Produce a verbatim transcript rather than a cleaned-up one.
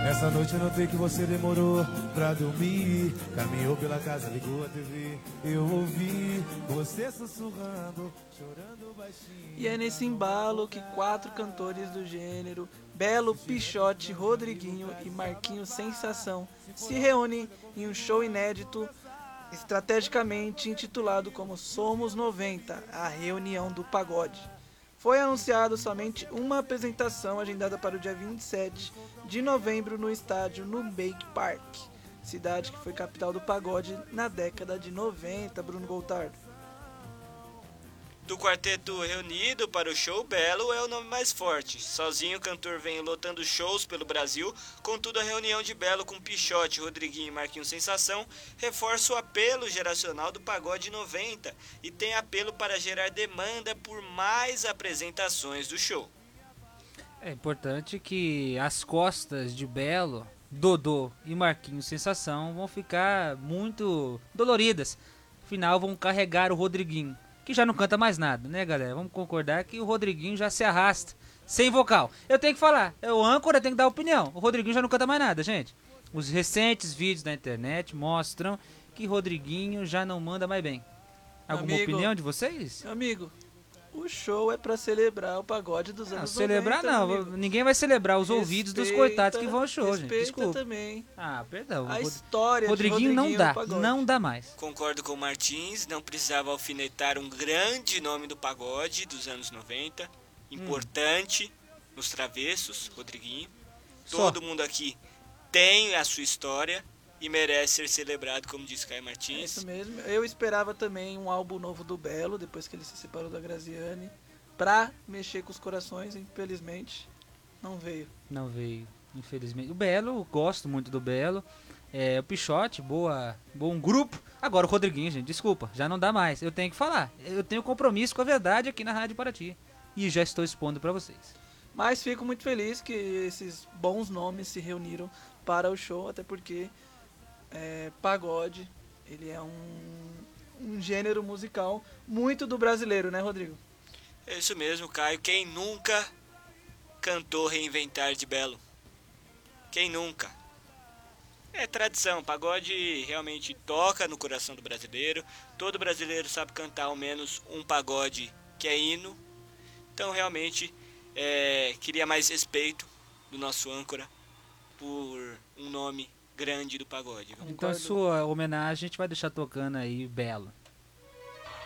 Essa noite eu notei que você demorou pra dormir. Caminhou pela casa, ligou a T V. Eu ouvi você sussurrando, chorando baixinho. E é nesse embalo que quatro cantores do gênero, Belo, Pixote, Rodriguinho e Marquinho Sensação, se reúnem em um show inédito, estrategicamente intitulado como Somos noventa, a reunião do pagode. Foi anunciado somente uma apresentação agendada para o dia vinte e sete de novembro no estádio Nubank Park, cidade que foi capital do pagode na década de noventa, Bruno Goltardo. Do quarteto reunido para o show, Belo é o nome mais forte. Sozinho o cantor vem lotando shows pelo Brasil, contudo a reunião de Belo com Pixote, Rodriguinho e Marquinhos Sensação reforça o apelo geracional do pagode noventa e tem apelo para gerar demanda por mais apresentações do show. É importante que as costas de Belo, Dodô e Marquinhos Sensação vão ficar muito doloridas. Afinal vão carregar o Rodriguinho, que já não canta mais nada, né, galera? Vamos concordar que o Rodriguinho já se arrasta sem vocal. Eu tenho que falar, o âncora tem que dar opinião. O Rodriguinho já não canta mais nada, gente. Os recentes vídeos na internet mostram que Rodriguinho já não manda mais bem. Alguma Amigo, opinião de vocês? Amigo, o show é pra celebrar o pagode dos Não, anos celebrar noventa, não, amigo. ninguém vai celebrar os ouvidos dos Respeita- coitados que vão ao show, gente. respeita Desculpa. também Ah, perdão. a Rod- história Rodriguinho de não Rodriguinho dá, no pagode. não dá mais. Concordo com o Martins, não precisava alfinetar um grande nome do pagode dos anos noventa, importante nos travessos, Rodriguinho. Só. Todo mundo aqui tem a sua história e merece ser celebrado, como disse Caio É Martins. isso mesmo. Eu esperava também um álbum novo do Belo, depois que ele se separou da Graziani, pra mexer com os corações, infelizmente não veio. Não veio, infelizmente. O Belo, eu gosto muito do Belo. É, o Pixote, boa, bom grupo. Agora o Rodriguinho, gente, desculpa, já não dá mais. Eu tenho que falar. Eu tenho compromisso com a verdade aqui na Rádio Paraty. E já estou expondo pra vocês. Mas fico muito feliz que esses bons nomes se reuniram para o show, até porque é, pagode, ele é um, um gênero musical muito do brasileiro, né, Rodrigo? É isso mesmo, Caio. Quem nunca cantou Reinventar de Belo? Quem nunca? É tradição, pagode realmente toca no coração do brasileiro. Todo brasileiro sabe cantar ao menos um pagode que é hino. Então realmente é, queria mais respeito do nosso âncora por um nome grande do pagode. Viu? Então, em sua homenagem, a gente vai deixar tocando aí Belo.